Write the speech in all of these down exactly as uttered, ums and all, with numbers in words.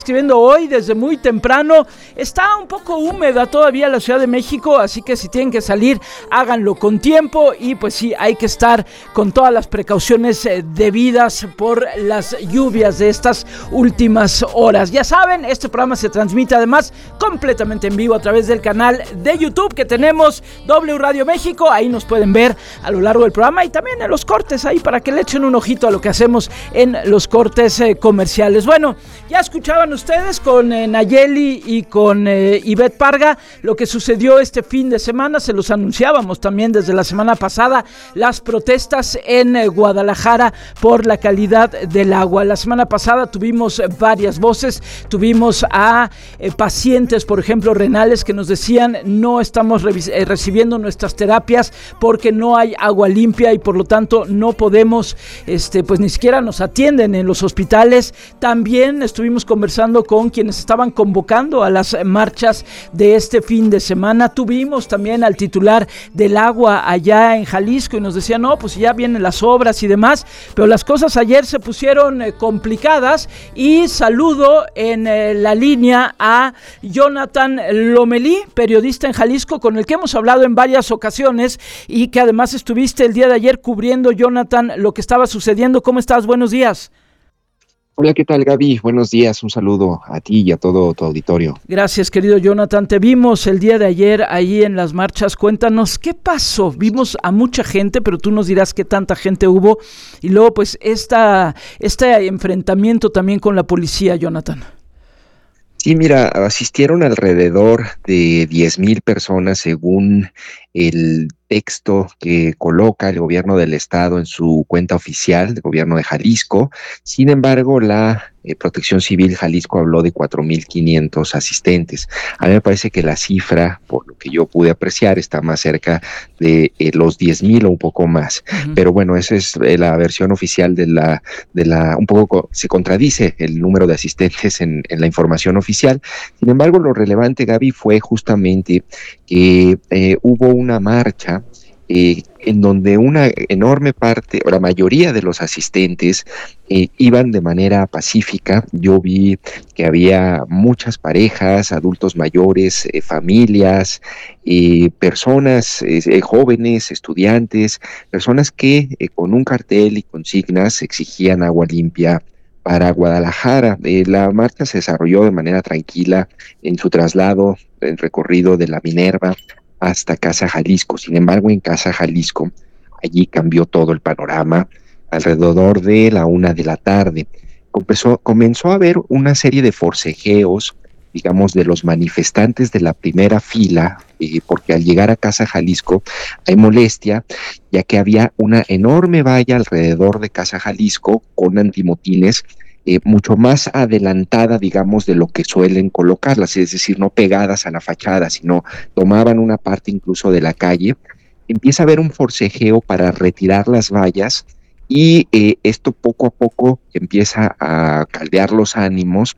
Escribiendo hoy desde muy temprano. Está un poco húmeda todavía la Ciudad de México, así que si tienen que salir, háganlo con tiempo y pues sí, hay que estar con todas las precauciones eh, debidas por las lluvias de estas últimas horas. Ya saben, este programa se transmite además completamente en vivo a través del canal de YouTube que tenemos, W Radio México. Ahí nos pueden ver a lo largo del programa y también en los cortes ahí para que le echen un ojito a lo que hacemos en los cortes eh, comerciales. Bueno, ya escuchaban ustedes con eh, Nayeli y con eh, Ivette Parga lo que sucedió este fin de semana. Se los anunciábamos también desde la semana pasada, las protestas en eh, Guadalajara por la calidad del agua. La semana pasada tuvimos eh, varias voces, tuvimos a eh, pacientes, por ejemplo, renales, que nos decían no estamos revis- eh, recibiendo nuestras terapias porque no hay agua limpia y por lo tanto no podemos, este, pues ni siquiera nos atienden en los hospitales. También estuvimos conversando con quienes estaban convocando a las marchas de este fin de semana. Tuvimos también al titular del agua allá en Jalisco y nos decía, no, pues ya vienen las obras y demás, pero las cosas ayer se pusieron eh, complicadas y saludo en eh, la línea a Jonathan Lomelí, periodista en Jalisco, con el que hemos hablado en varias ocasiones y que además estuviste el día de ayer cubriendo, Jonathan, lo que estaba sucediendo. ¿Cómo estás? Buenos días. Hola, ¿qué tal, Gaby? Buenos días, un saludo a ti y a todo tu auditorio. Gracias, querido Jonathan. Te vimos el día de ayer ahí en las marchas. Cuéntanos, ¿qué pasó? Vimos a mucha gente, pero tú nos dirás qué tanta gente hubo. Y luego, pues, esta, este enfrentamiento también con la policía, Jonathan. Sí, mira, asistieron alrededor de diez mil personas según el texto que coloca el gobierno del estado en su cuenta oficial, del gobierno de Jalisco. Sin embargo, la eh, Protección Civil Jalisco habló de cuatro mil quinientos asistentes. A mí me parece que la cifra, por lo que yo pude apreciar, está más cerca de eh, los diez mil o un poco más. Uh-huh. Pero bueno, esa es eh, la versión oficial de la, de la, un poco se contradice el número de asistentes en, en la información oficial. Sin embargo, lo relevante, Gaby, fue justamente que eh, hubo una marcha eh, en donde una enorme parte, o la mayoría de los asistentes eh, iban de manera pacífica. Yo vi que había muchas parejas, adultos mayores, eh, familias, eh, personas eh, jóvenes, estudiantes, personas que eh, con un cartel y consignas exigían agua limpia para Guadalajara. Eh, la marcha se desarrolló de manera tranquila en su traslado, el recorrido de la Minerva hasta Casa Jalisco. Sin embargo, en Casa Jalisco, allí cambió todo el panorama. Alrededor de la una de la tarde, comenzó, comenzó a haber una serie de forcejeos, digamos, de los manifestantes de la primera fila, eh, porque al llegar a Casa Jalisco hay molestia, ya que había una enorme valla alrededor de Casa Jalisco con antimotines, eh, mucho más adelantada, digamos, de lo que suelen colocarlas, es decir, no pegadas a la fachada, sino tomaban una parte incluso de la calle. Empieza a haber un forcejeo para retirar las vallas y eh, esto poco a poco empieza a caldear los ánimos.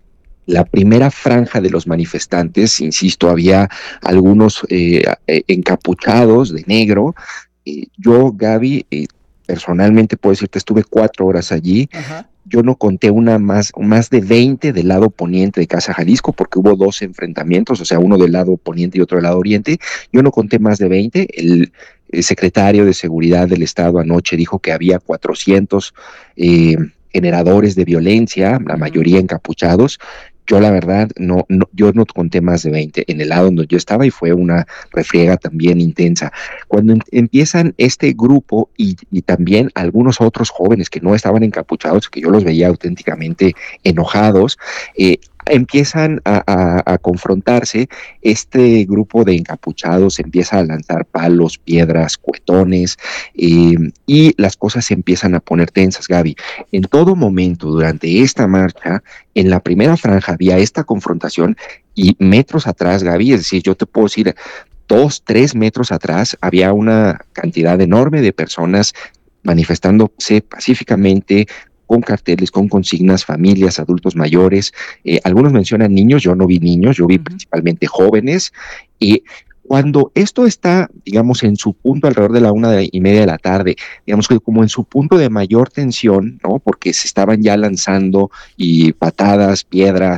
La primera franja de los manifestantes, insisto, había algunos eh, encapuchados de negro. Eh, yo, Gaby, eh, personalmente puedo decirte, estuve cuatro horas allí. Ajá. Yo no conté una más, más de veinte del lado poniente de Casa Jalisco, porque hubo dos enfrentamientos, o sea, uno del lado poniente y otro del lado oriente. Yo no conté más de veinte. El, el secretario de Seguridad del Estado anoche dijo que había cuatrocientos eh, generadores de violencia, la mayoría encapuchados. Yo la verdad, no, no, yo no conté más de veinte en el lado donde yo estaba y fue una refriega también intensa. Cuando en, empiezan este grupo y, y también algunos otros jóvenes que no estaban encapuchados, que yo los veía auténticamente enojados, eh, empiezan a, a, a confrontarse. Este grupo de encapuchados empieza a lanzar palos, piedras, cuetones, eh, y las cosas se empiezan a poner tensas, Gaby. En todo momento, durante esta marcha, en la primera franja había esta confrontación y metros atrás, Gaby, es decir, yo te puedo decir, dos, tres metros atrás, había una cantidad enorme de personas manifestándose pacíficamente, con carteles, con consignas, familias, adultos mayores. Eh, algunos mencionan niños, yo no vi niños, yo vi uh-huh. principalmente jóvenes. Y Cuando esto está, digamos, en su punto alrededor de la una de- y media de la tarde, digamos que como en su punto de mayor tensión, ¿no? Porque se estaban ya lanzando y patadas, piedras,